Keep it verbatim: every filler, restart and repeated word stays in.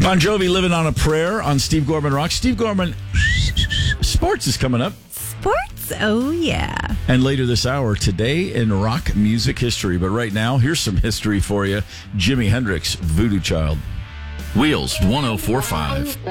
Bon Jovi, Living on a Prayer on Steve Gorman Rock. Steve Gorman, sports is coming up. Sports? Oh, yeah. And later this hour, today in rock music history. But right now, here's some history for you. Jimi Hendrix, Voodoo Child. Wheels one oh four point five.